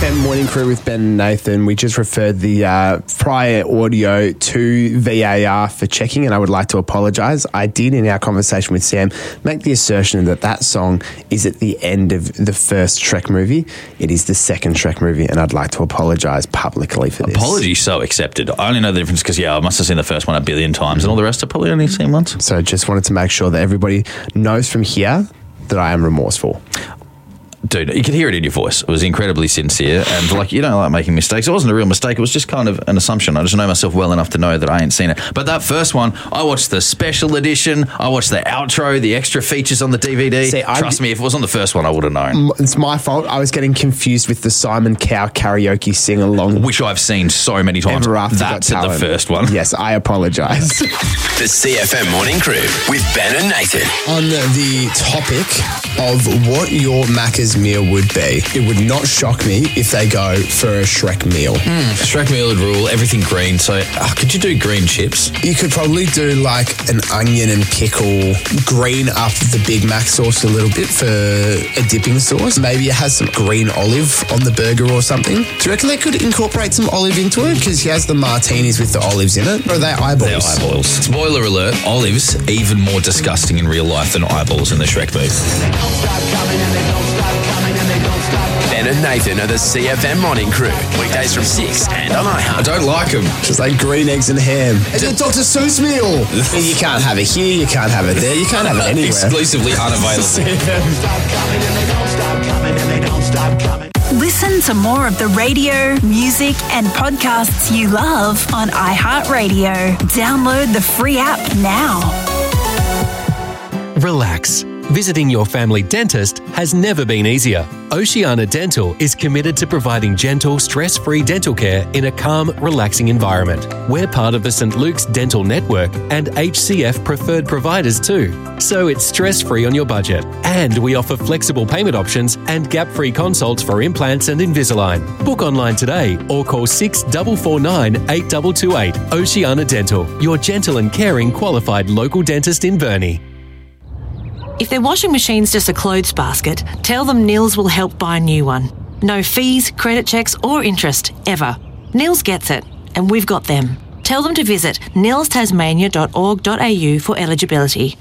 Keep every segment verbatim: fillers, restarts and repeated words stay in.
F M Morning Crew with Ben and Nathan. We just referred the uh, prior audio to V A R for checking, and I would like to apologise. I did, in our conversation with Sam, make the assertion that that song is at the end of the first Shrek movie. It is the second Shrek movie, and I'd like to apologise publicly for this. Apology so accepted. I only know the difference because, yeah, I must have seen the first one a billion times, and all the rest I've probably only seen once. So just wanted to make sure that everybody knows from here that I am remorseful. Dude, you could hear it in your voice. It was incredibly sincere, and like, you don't like making mistakes. It wasn't a real mistake. It was just kind of an assumption. I just know myself well enough to know that I ain't seen it. But that first one, I watched the special edition. I watched the outro, the extra features on the D V D. See, Trust me, if it was on the first one, I would have known. It's my fault. I was getting confused with the Simon Cowell karaoke sing-along. Which I've seen so many times. Ever After That's Got at the first one. Yes, I apologise. The C F M Morning Crew with Ben and Nathan. On the topic of what your Macca's meal would be, it would not shock me if they go for a Shrek meal. Mm, Shrek meal would rule, everything green. So oh, could you do green chips? You could probably do like an onion and pickle, green up the Big Mac sauce a little bit for a dipping sauce. Maybe it has some green olive on the burger or something. Do you reckon they could incorporate some olive into it? Because he has the martinis with the olives in it. Or are they eyeballs? They're eyeballs. Spoiler alert, olives, even more disgusting in real life than eyeballs in the Shrek movie. Ben and Nathan are the C F M Morning Crew. Weekdays from six and on iHeart. I don't like them. Just like green eggs and ham. It's a Doctor Seuss meal. You can't have it here, you can't have it there, you can't have it anywhere. Exclusively unavailable. Listen to more of the radio, music and podcasts you love on iHeartRadio. Download the free app now. Relax. Visiting your family dentist has never been easier. Oceana Dental is committed to providing gentle, stress-free dental care in a calm, relaxing environment. We're part of the Saint Luke's Dental Network and H C F preferred providers too, so it's stress-free on your budget. And we offer flexible payment options and gap-free consults for implants and Invisalign. Book online today or call six four four nine, eight two two eight. Oceana Dental, your gentle and caring qualified local dentist in Burnie. If their washing machine's just a clothes basket, tell them Nils will help buy a new one. No fees, credit checks or interest, ever. Nils gets it, and we've got them. Tell them to visit nils tasmania dot org dot a u for eligibility.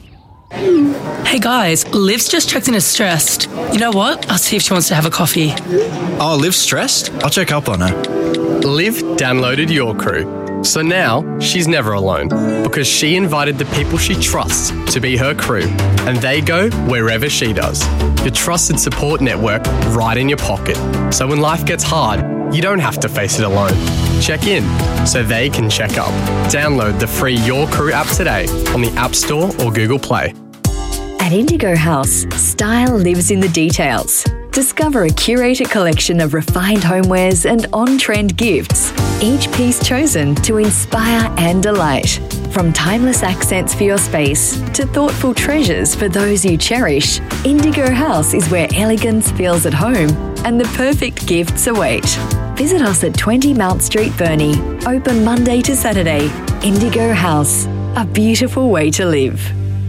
Hey guys, Liv's just checked in as stressed. You know what? I'll see if she wants to have a coffee. Oh, Liv's stressed? I'll check up on her. Liv downloaded Your Crew. So now she's never alone because she invited the people she trusts to be her crew, and they go wherever she does. Your trusted support network right in your pocket. So when life gets hard, you don't have to face it alone. Check in so they can check up. Download the free Your Crew app today on the App Store or Google Play. At Indigo House, style lives in the details. Discover a curated collection of refined homewares and on-trend gifts, each piece chosen to inspire and delight. From timeless accents for your space to thoughtful treasures for those you cherish, Indigo House is where elegance feels at home and the perfect gifts await. Visit us at twenty Mount Street, Burnie. Open Monday to Saturday. Indigo House, a beautiful way to live.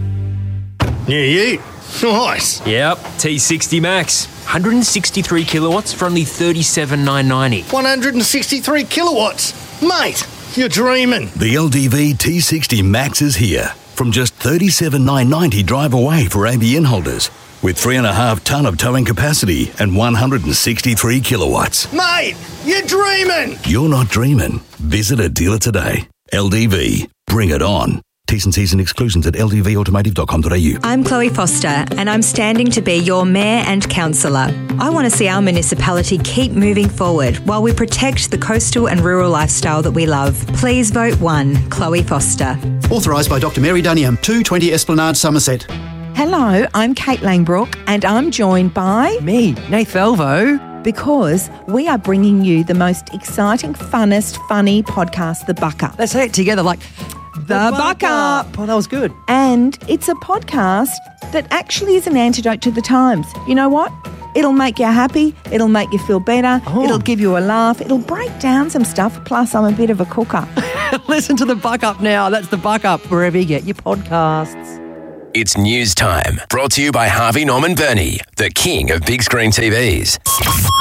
Yeah, yeah. Nice. Yep, T sixty Max. one hundred sixty-three kilowatts for only thirty-seven thousand nine hundred ninety. one hundred sixty-three kilowatts. Mate, you're dreaming. The L D V T sixty Max is here. From just thirty-seven thousand nine hundred ninety drive away for A B N holders. With three and a half tonne of towing capacity and one hundred sixty-three kilowatts. Mate, you're dreaming. You're not dreaming. Visit a dealer today. L D V. Bring it on. T's and C's and exclusions at l d v automotive dot com dot a u. I'm Chloe Foster and I'm standing to be your Mayor and Councillor. I want to see our municipality keep moving forward while we protect the coastal and rural lifestyle that we love. Please vote one, Chloe Foster. Authorised by Doctor Mary Dunningham, two twenty Esplanade, Somerset. Hello, I'm Kate Langbrook and I'm joined by... me, Nath Velvo. Because we are bringing you the most exciting, funnest, funny podcast, The Buck Up. Let's say it together like... The, the Buck, Buck Up. Up. Oh, that was good. And it's a podcast that actually is an antidote to the times. You know what? It'll make you happy. It'll make you feel better. Oh. It'll give you a laugh. It'll break down some stuff. Plus, I'm a bit of a cooker. Listen to The Buck Up now. That's The Buck Up, wherever you get your podcasts. It's news time. Brought to you by Harvey Norman Burnie, the king of big screen T Vs.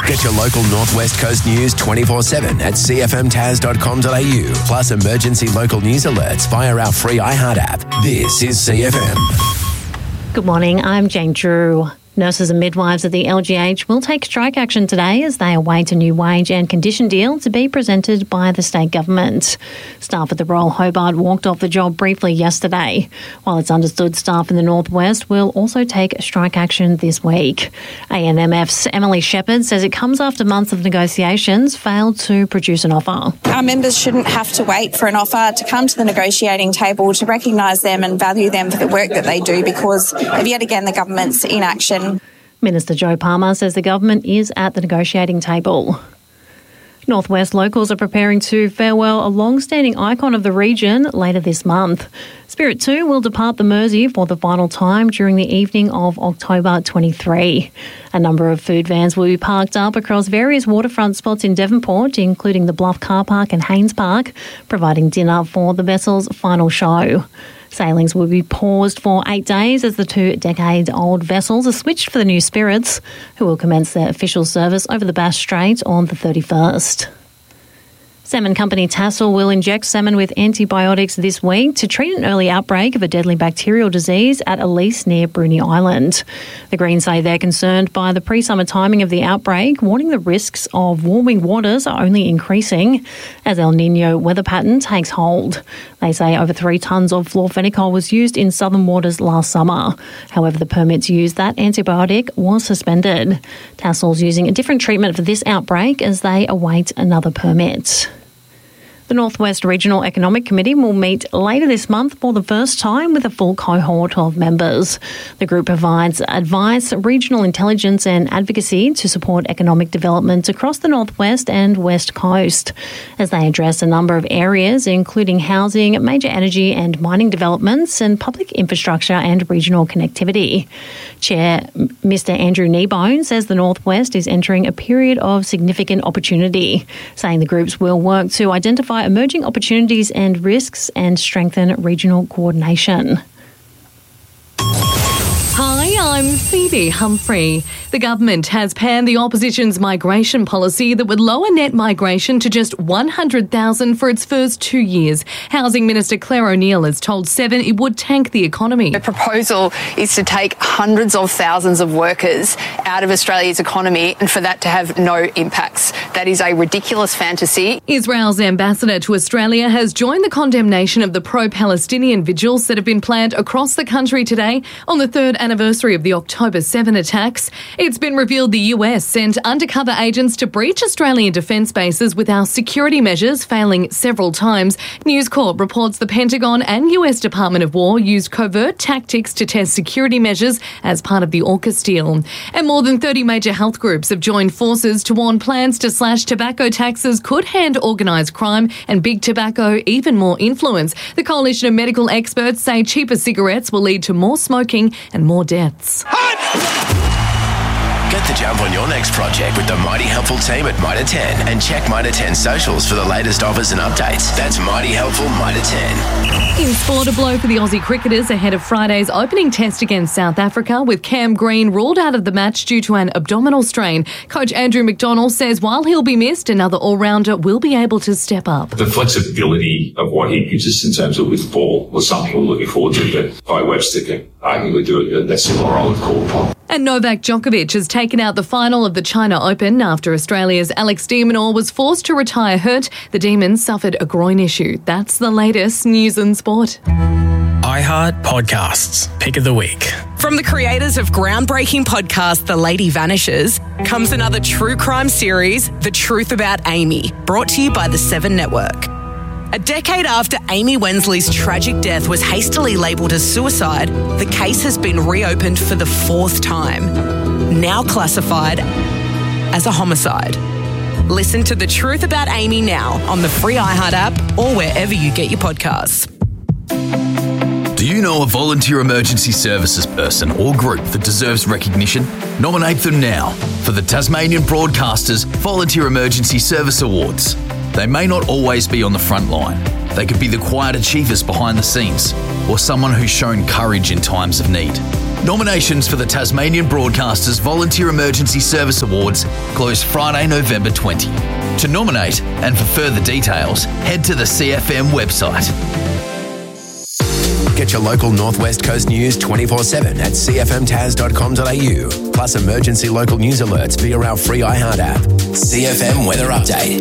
Get your local Northwest Coast news twenty-four seven at c f m tas dot com dot a u, plus emergency local news alerts via our free iHeart app. This is C F M. Good morning, I'm Jane Drew. Nurses and midwives at the L G H will take strike action today as they await a new wage and condition deal to be presented by the state government. Staff at the Royal Hobart walked off the job briefly yesterday, while it's understood staff in the Northwest will also take strike action this week. A N M F's Emily Shepherd says it comes after months of negotiations failed to produce an offer. Our members shouldn't have to wait for an offer to come to the negotiating table to recognise them and value them for the work that they do because of yet again the government's inaction. Minister Joe Palmer says the government is at the negotiating table. Northwest locals are preparing to farewell a long-standing icon of the region later this month. Spirit two will depart the Mersey for the final time during the evening of October twenty-third. A number of food vans will be parked up across various waterfront spots in Devonport, including the Bluff Car Park and Haynes Park, providing dinner for the vessel's final show. Sailings will be paused for eight days as the two decade-old vessels are switched for the new Spirits, who will commence their official service over the Bass Strait on the thirty-first. Salmon company Tassal will inject salmon with antibiotics this week to treat an early outbreak of a deadly bacterial disease at Elise near Bruny Island. The Greens say they're concerned by the pre-summer timing of the outbreak, warning the risks of warming waters are only increasing as El Nino weather pattern takes hold. They say over three tonnes of fluorphenicol was used in southern waters last summer. However, the permit to use that antibiotic was suspended. Tassal's using a different treatment for this outbreak as they await another permit. The Northwest Regional Economic Committee will meet later this month for the first time with a full cohort of members. The group provides advice, regional intelligence and advocacy to support economic development across the Northwest and West Coast, as they address a number of areas including housing, major energy and mining developments and public infrastructure and regional connectivity. Chair Mister Andrew Kneebone says the Northwest is entering a period of significant opportunity, saying the groups will work to identify emerging opportunities and risks and strengthen regional coordination. Hi, I'm Phoebe Humphrey. The government has panned the opposition's migration policy that would lower net migration to just one hundred thousand for its first two years. Housing Minister Claire O'Neill has told Seven it would tank the economy. The proposal is to take hundreds of thousands of workers out of Australia's economy and for that to have no impacts. That is a ridiculous fantasy. Israel's ambassador to Australia has joined the condemnation of the pro-Palestinian vigils that have been planned across the country today on the third anniversary of the October seventh attacks. It's been revealed the U S sent undercover agents to breach Australian defence bases with our security measures failing several times. News Corp reports the Pentagon and U S Department of War used covert tactics to test security measures as part of the AUKUS deal. And more than thirty major health groups have joined forces to warn plans to slash tobacco taxes could hand organised crime and big tobacco even more influence. The coalition of medical experts say cheaper cigarettes will lead to more smoking and more deaths. Get the jump on your next project with the Mighty Helpful team at Mitre ten and check Mitre ten socials for the latest offers and updates. That's Mighty Helpful Mitre ten. In sport, a blow for the Aussie cricketers ahead of Friday's opening test against South Africa, with Cam Green ruled out of the match due to an abdominal strain. Coach Andrew McDonald says while he'll be missed, another all-rounder will be able to step up. The flexibility of what he gives us in terms of with the ball was something we're looking forward to, but Guy Webster can arguably do a similar role with called upon. And Novak Djokovic has taken out the final of the China Open after Australia's Alex de Minaur was forced to retire hurt. The Demon suffered a groin issue. That's the latest news and sport. iHeart Podcasts, Pick of the Week. From the creators of groundbreaking podcast The Lady Vanishes comes another true crime series, The Truth About Amy, brought to you by the Seven Network. A decade after Amy Wensley's tragic death was hastily labelled as suicide, the case has been reopened for the fourth time, now classified as a homicide. Listen to The Truth About Amy now on the free iHeart app or wherever you get your podcasts. Do you know a volunteer emergency services person or group that deserves recognition? Nominate them now for the Tasmanian Broadcasters Volunteer Emergency Service Awards. They may not always be on the front line. They could be the quiet achievers behind the scenes or someone who's shown courage in times of need. Nominations for the Tasmanian Broadcasters Volunteer Emergency Service Awards close Friday, November twentieth. To nominate and for further details, head to the C F M website. Get your local Northwest Coast news twenty-four seven at c f m tas dot com dot a u. Plus emergency local news alerts via our free iHeart app. C F M Weather Update.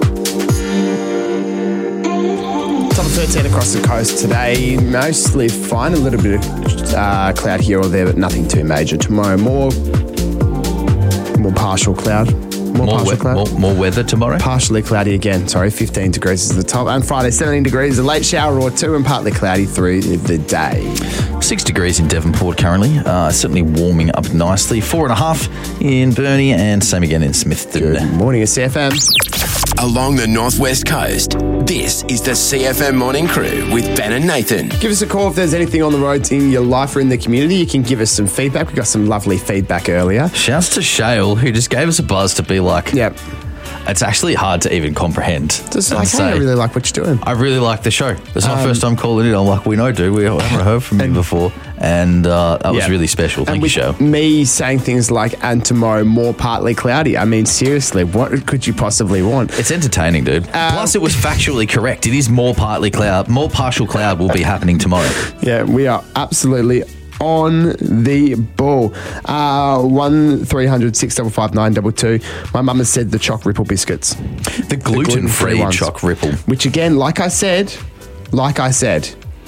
Top of thirteen across the coast today. Mostly fine. A little bit of uh, cloud here or there, but nothing too major. Tomorrow, more, more partial cloud. More, more, partial we- cloud. more, more weather tomorrow? Partially cloudy again. Sorry, fifteen degrees is the top. And Friday, seventeen degrees, a late shower or two, and partly cloudy through the day. Six degrees in Devonport currently. Uh, certainly warming up nicely. Four and a half in Burnie and same again in Smithton. Good morning, it's C F M. Along the Northwest Coast, this is the C F M Morning Crew with Ben and Nathan. Give us a call if there's anything on the roads in your life or in the community. You can give us some feedback. We got some lovely feedback earlier. Shouts to Shale, who just gave us a buzz to be like, yep. It's actually hard to even comprehend. Just and like, hey, I really like what you're doing. I really like the show. It's my Um, first time calling in. I'm like, we know, dude. We haven't heard from you before. And uh, that was Yeah. really special. Thank and you, with Shale. me saying things like, and tomorrow more partly cloudy. I mean, seriously, what could you possibly want? It's entertaining, dude. Um, Plus, it was factually correct. It is more partly cloud, more partial cloud will be happening tomorrow. Yeah, we are absolutely on the ball. Uh, one three hundred six five five nine two two. My mum has said the Choc Ripple biscuits. The gluten-free ones. Choc Ripple. Which again, like I said, like I said,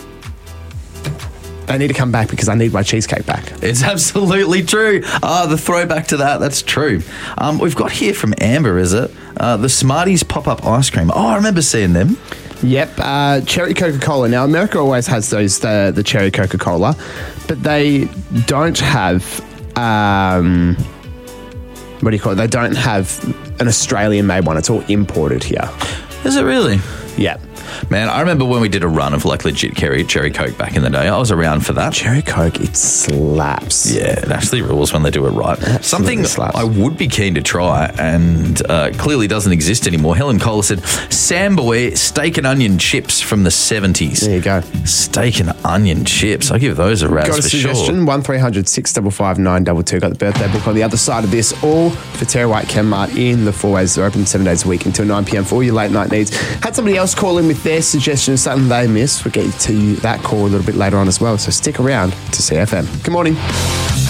they need to come back because I need my cheesecake back. It's absolutely true. Ah, the throwback to that, that's true. Um, we've got here from Amber, is it? Uh, the Smarties pop-up ice cream. Oh, I remember seeing them. Yep, uh, cherry Coca-Cola. Now, America always has those, uh, the cherry Coca-Cola, but they don't have, um, what do you call it? They don't have an Australian-made one. It's all imported here. Is it really? Yeah. Man, I remember when we did a run of like legit cherry, cherry Coke back in the day. I was around for that. Cherry Coke, it slaps. Yeah, it actually rules when they do it right. Absolutely Something slaps. I would be keen to try and uh, clearly doesn't exist anymore. Helen Kohler said, Samboy steak and onion chips from the seventies. There you go. Steak and onion chips. I'll give those a razz Got a for suggestion? sure. one three hundred six five five nine two two. Got the birthday book on the other side of this. All for Terry White Chemmart in the four ways. They're open seven days a week until nine p.m. for all your late night needs. Had somebody else call in with their suggestion, something they missed. We'll get to that call a little bit later on as well. So stick around to C F M. Good morning.